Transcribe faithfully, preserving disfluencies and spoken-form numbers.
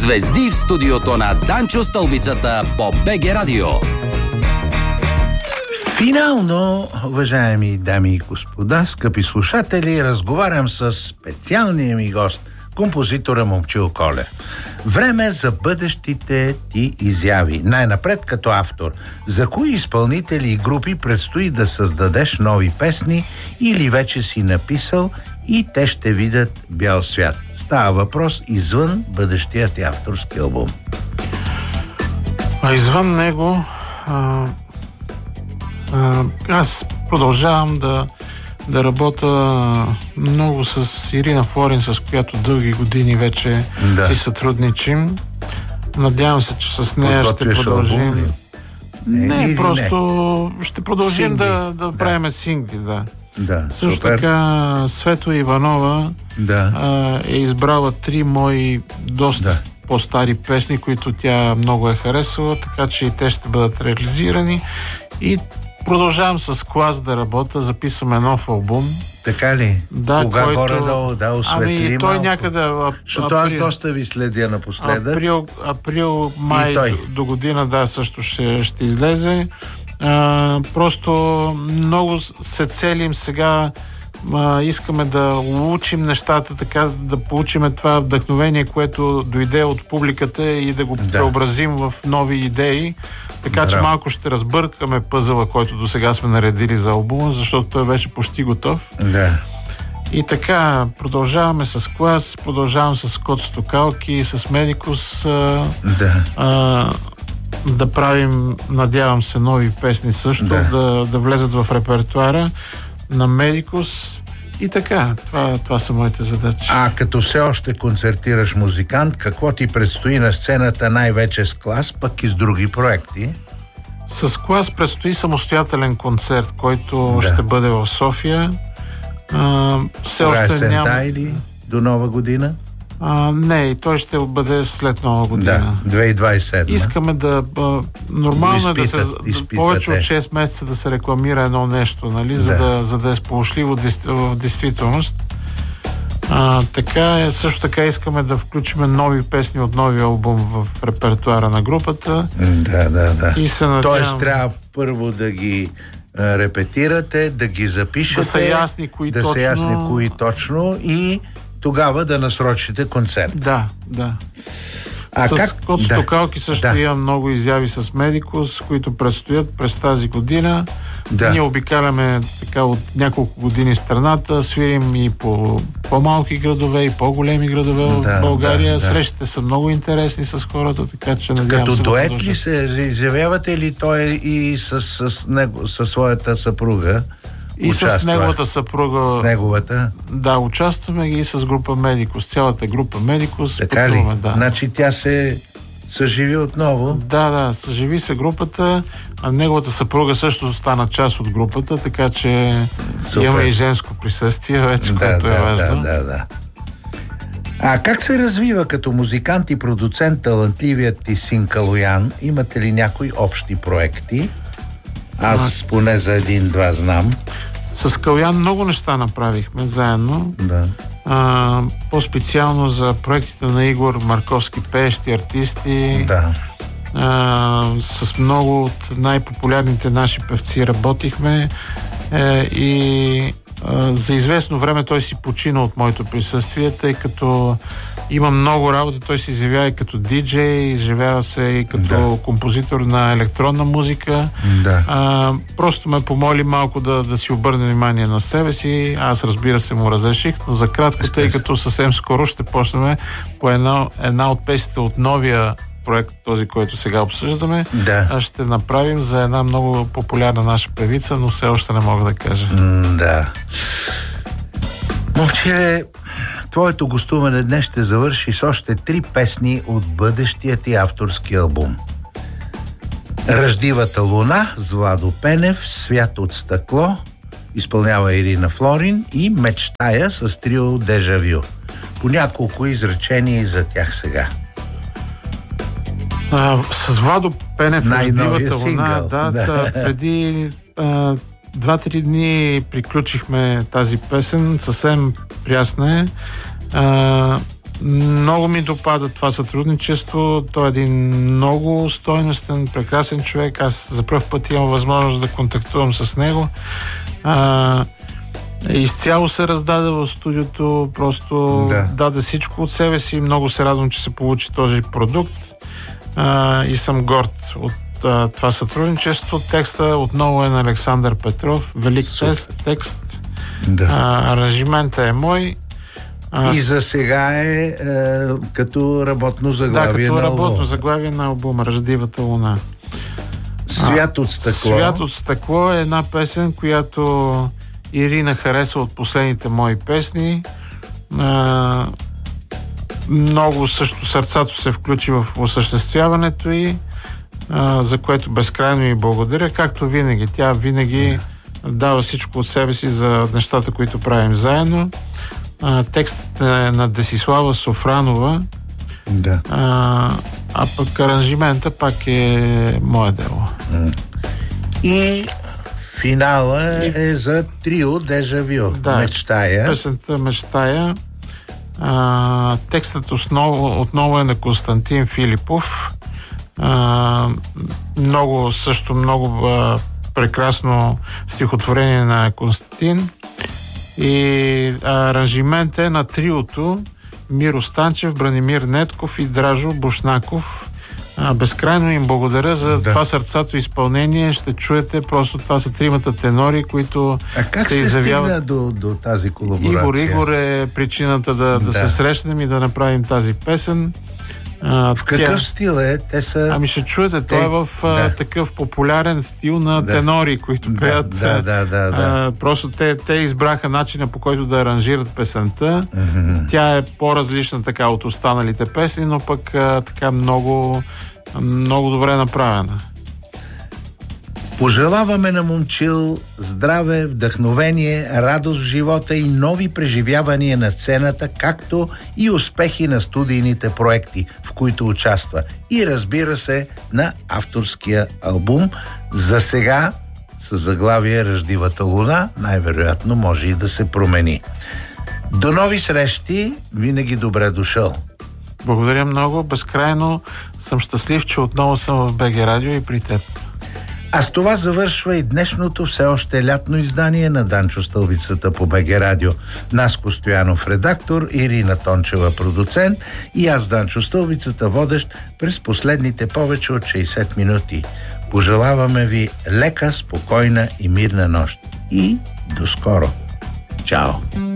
Звезди в студиото на Данчо Стълбицата по БГ Радио. Финално, уважаеми дами и господа, скъпи слушатели, разговарям с специалния ми гост, композитора Момчил Колев. Време за бъдещите ти изяви. Най-напред като автор. За кои изпълнители и групи предстои да създадеш нови песни или вече си написал и те ще видят бял свят? Става въпрос извън бъдещия ти авторски албум. А извън него а, а, аз продължавам да да работя много с Ирина Флорин, с която дълги години вече да. си сътрудничим. Надявам се, че с нея ще продължим. Не, не просто не. ще продължим сингли. да, да, да правим сингли, да. Да, също супер. така Свето Иванова да. а, е избрала три мои доста да. по-стари песни, които тя много е харесала, така че и те ще бъдат реализирани. И продължавам с Клас да работя, записваме нов албум. Така ли? Да, кога който... горе-долу да осветли ами, той малко? някъде... Защото аз доста ви следя напоследък. Април, април май до, до година, да, също ще, ще излезе. А, просто много се целим сега. А, искаме да улучим нещата, така да получим това вдъхновение, което дойде от публиката и да го да. преобразим в нови идеи. Така Браво. че малко ще разбъркаме пъзъла, който до сега сме наредили за албума, защото той беше почти готов. Да. И така, продължаваме с Клас, продължавам с Кот Стокалки, с Медикус. А, да. А, да правим, надявам се, нови песни също, да, да, да влезат в репертуара на Медикус. И така, това, това са моите задачи. А като все още концертираш музикант, какво ти предстои на сцената най-вече с Клас, пък и с други проекти? С Клас предстои самостоятелен концерт, който да. ще бъде в София. А, все Кога още е няма... или до Нова година? А, не, той ще бъде след Нова година. Да, две хиляди двадесет и седма. Искаме да... А, нормално е да се... изпитате. Повече от шест месеца да се рекламира едно нещо, нали? За да, да, за да е сполучливо в действителност. А, така е, също така искаме да включим нови песни от новия албум в репертуара на групата. Да, да, да. И се надявам... Тоест трябва първо да ги а, репетирате, да ги запишете. Да са ясни кои да точно. Да са ясни кои точно и тогава да насрочите концерт. Да, да. А с как? Кот Стокалки също да. имам много изяви с Медикус, които предстоят през тази година. Да. Ние обикаляме така от няколко години страната, свирим и по по-малки градове, и по-големи градове в да, България. Да, да. Срещите са много интересни с хората, така че надявам Като се... Като дует ли се изявявате ли той и с, с, него, със своята съпруга? И участва. С неговата съпруга. С неговата? Да, участваме и с група Медикус. Цялата група Медикус. Така ли? Да. Значи тя се съживи отново? Да, да, съживи се групата, а неговата съпруга също стана част от групата, така че Супер. Имаме и женско присъствие вече, да, което да, е важно. Да, да, да. А как се развива като музикант и продуцент талантливият ти син Калоян? Имате ли някои общи проекти? Аз а, поне за един-два знам. С Калоян много неща направихме заедно. Да. А, по-специално за проектите на Игор Марковски, пеещи артисти. Да. А, с много от най-популярните наши певци работихме е, и а, за известно време той си почина от моето присъствие, тъй като има много работа. Той се изявява и като диджей, изявява се и като да. композитор на електронна музика. Да. А, просто ме помоли малко да, да си обърне внимание на себе си. Аз, разбира се, му разреших, но за кратко, тъй като съвсем скоро ще почнем по една, една от песните от новия проект, този, който сега обсъждаме, да. ще направим за една много популярна наша певица, но все още не мога да кажа. М, да. Момчиле, твоето гостуване днес ще завърши с още три песни от бъдещия ти авторски албум. Ръждивата луна с Владо Пенев, Свят от стъкло, изпълнява Ирина Флорин, и Мечтая с трио Дежавю. По няколко изречения и за тях сега. А, с Владо Пенев, Ръждивата луна, да, да. Преди а, два-три дни приключихме тази песен, съвсем прясна е. А, много ми допада това сътрудничество. Той е един много стойностен, прекрасен човек. Аз за пръв път имам възможност да контактувам с него. А, изцяло се раздаде в студиото, просто да. даде всичко от себе си. Много се радвам, че се получи този продукт. А, и съм горд от а, това сътрудничество. Текста отново е на Александър Петров. Велик тест, текст. Да. А, аранжимента е мой. А, и за сега е, е като работно заглавие да, на албума. Да, като работно албум. заглавие на албума „Ръждивата луна“. Свят от стъкло. Свят от стъкло е една песен, която Ирина харесва от последните мои песни. А, много също сърцато се включи в осъществяването й, а, за което безкрайно и благодаря. Както винаги, тя винаги дава всичко от себе си за нещата, които правим заедно. А, текстът е на Десислава Софранова, да. а, а пък аранжимента пак е мое дело. И финала и... е за трио Дежавю. Да, Мечтая. Песента Мечтая. А, текстът осново, отново е на Константин Филипов. А, много, също много а, прекрасно стихотворение на Константин. И аранжимент е на триото Миро Станчев, Бранимир Нетков и Дражо Бушнаков. А, безкрайно им благодаря за да. това сърцато изпълнение. Ще чуете, просто това са тримата тенори, които а как се се изявяват. стигна до, до тази колаборация? Игор Игор е причината да, да, да се срещнем и да направим тази песен. А, в какъв тя... стил е? Те са... Ами ще чуете, Те... той е в да. а, такъв популярен стил на да. тенори, които да. пеят. Да, да, да, да. А, просто те, те избраха начина, по който да аранжират песента. Mm-hmm. Тя е по-различна така от останалите песни, но пък а, така много, много добре направена. Пожелаваме на Момчил здраве, вдъхновение, радост в живота и нови преживявания на сцената, както и успехи на студийните проекти, в които участва. И разбира се, на авторския албум. За сега с заглавие „Ръждивата луна“, най-вероятно може и да се промени. До нови срещи, винаги добре дошъл. Благодаря много, безкрайно съм щастлив, че отново съм в БГ Радио и при теб. А с това завършва и днешното все още лятно издание на Данчо Стълбицата по БГ Радио. Наско Стоянов редактор, Ирина Тончева продуцент и аз Данчо Стълбицата водещ през последните повече от шейсет минути. Пожелаваме ви лека, спокойна и мирна нощ. И до скоро. Чао!